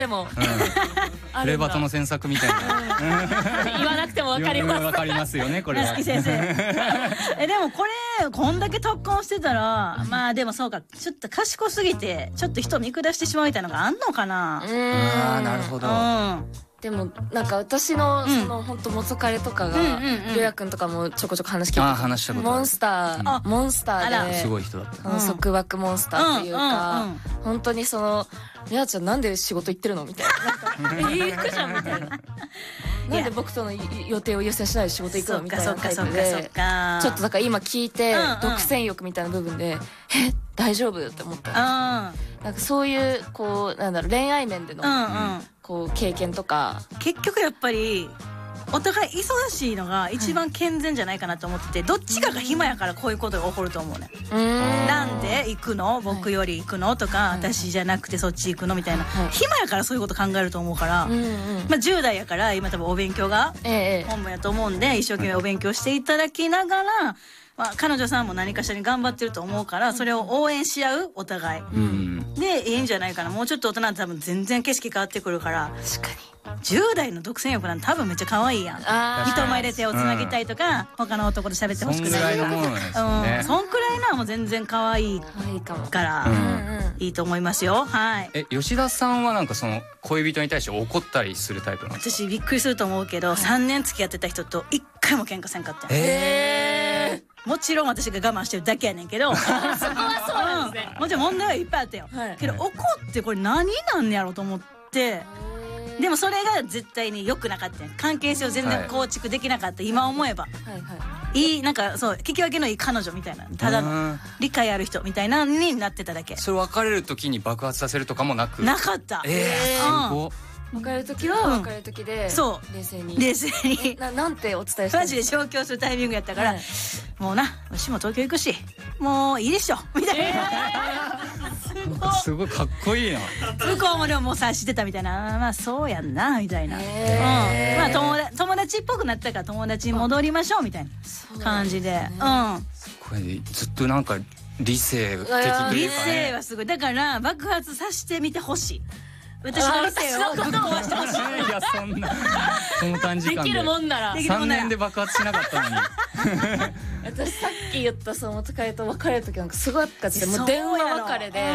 でもプレバトの詮索みたいな言わなくても分かります。 分かりますよねこれは。 屋敷先生でもこれこんだけ特訓してたらまあでもそうかちょっと賢すぎてちょっと人を見下してしまうみたいなのがあんのかな。 ああなるほど。 でもなんか私のその本当元彼とかがりょうやくんとかもちょこちょこ話聞いて話したことある。 モンスターですごい人だった。 束縛モンスターっていうか本当にそのりゃあちゃんなんで仕事行ってるのみたいな行くじゃんみたいななんで僕との予定を優先しないで仕事行くのみたいなタイプでちょっとだから今聞いて独占欲みたいな部分で大丈夫って思ったんです。なんかそういうこうなんだろう恋愛面でのこう経験とか結局やっぱりお互い忙しいのが一番健全じゃないかなと思っててどっちかが暇やからこういうことが起こると思うね。なんで行くの僕より行くのとか私じゃなくてそっち行くのみたいな暇やからそういうこと考えると思うからまあ10代やから今多分お勉強が本務やと思うんで一生懸命お勉強していただきながらまあ彼女さんも何かしらに頑張ってると思うからそれを応援し合うお互いでいいんじゃないかな。もうちょっと大人って多分全然景色変わってくるから確かに 10代の独占欲なんて多分めっちゃ可愛いやん。人前で手をつなぎたいとか他の男と喋ってほしくないとかそんくらいのはもう全然可愛いからいいと思いますよ。はい。 吉田さんはなんかその恋人に対して怒ったりするタイプなんですか？ 私びっくりすると思うけど3年付き合ってた人と1回も喧嘩せんかった。もちろん私が我慢してるだけやねんけどそこはそうなんですね。もちろん問題はいっぱいあったよけど怒ってこれ何なんやろと思ってでもそれが絶対に良くなかった関係性を全然構築できなかった今思えばいいなんかそう聞き分けのいい彼女みたいなただの理解ある人みたいなになってただけ。 それ別れる時に爆発させるとかもなくなかった。 すごっ。 別れる時は別れる時で冷静になんてお伝えしたマジで上京するタイミングやったからもうな私も東京行くしもういいでしょみたいなすごいかっこいいな。 向こうもでももう察してたみたいなまあそうやんなみたいなまあ友達っぽくなったから友達に戻りましょうみたいな感じでこれずっとなんか理性的というかね。 理性はすごいだから爆発させてみてほしい。私の理性をぶっ壊してほしい。 いやそんなその短時間でできるもんなら 3年で爆発しなかったのに私さっき言ったその元彼と別れる時なんかすごかったですもう電話別れで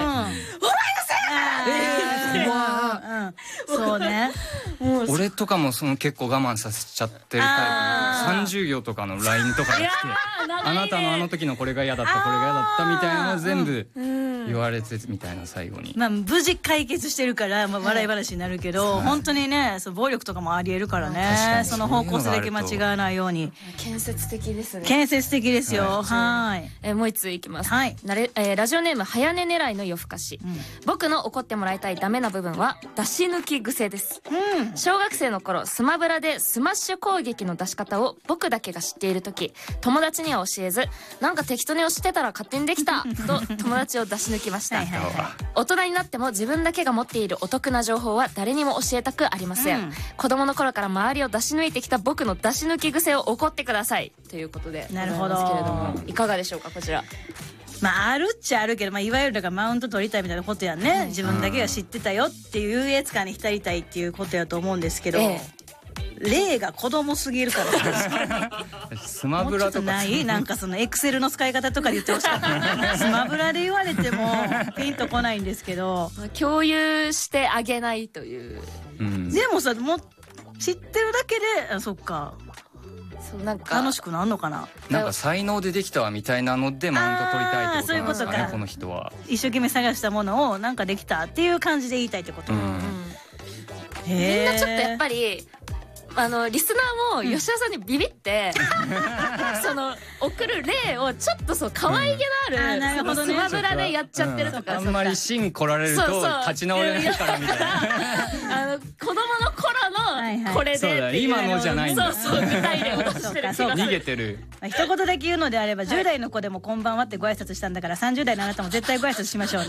そうね俺とかもその結構我慢させちゃってるタイプ30行とかの LINE とかに来てあなたのあの時のこれが嫌だったこれが嫌だったみたいなの全部言われてみたいな最後にまあ無事解決してるから笑い話になるけど本当にね暴力とかもありえるからねその方向性だけ間違わないように建設的ですね。 建設的ですよ。はいもう一ついきます。ラジオネーム早寝狙いの夜更かし僕の怒ってもらいたいダメな部分は出し抜き癖です。小学生の頃スマブラでスマッシュ攻撃の出し方を僕だけが知っている時友達には教えずなんか適当に押してたら勝手にできたと友達を出し抜きました。大人になっても自分だけが持っているお得な情報は誰にも教えたくありません。子供の頃から周りを出し抜いてきた僕の出し抜き癖を怒ってくださいということでなるほどけれどもいかがでしょうかこちら。 まああるっちゃあるけど、まあ、いわゆるだからマウント取りたいみたいなことやね、自分だけが知ってたよっていう優越感に浸りたいっていうことやと思うんですけど、例が子供すぎるからスマブラとかもうちょっとないなんかそのエクセルの使い方とかで言ってほしかったスマブラで言われてもピンとこないんですけど共有してあげないという、 でもさもう知ってるだけでそっかそうなんか楽しくなんのかな、 なんか才能でできたわみたいなのでマウント取りたいってことなんですかね、 そういうことかこの人は一生懸命探したものをなんかできたっていう感じで言いたいってこと、 みんなちょっとやっぱりリスナーも吉田さんにビビって、その送る例をちょっとそう可愛げのある、スマブラでやっちゃってるとか、 あんまり芯来られると立ち直れないからみたいな子供の頃のこれでそうだ今のじゃないんだ。 そう具体例を出してる気がする。 逃げてる。 一言だけ言うのであれば、10代の子でもこんばんはってご挨拶したんだから、30代のあなたも絶対ご挨拶しましょうね。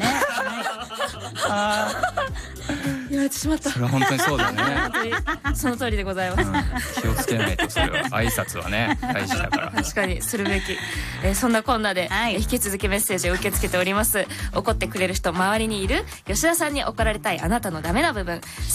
言われてしまった。 それは本当にそうだね。 その通りでございます。 気をつけないと、それは挨拶はね大事だから。 確かにするべき。そんなこんなで引き続きメッセージを受け付けております。怒ってくれる人周りにいる？吉田さんに怒られたいあなたのダメな部分。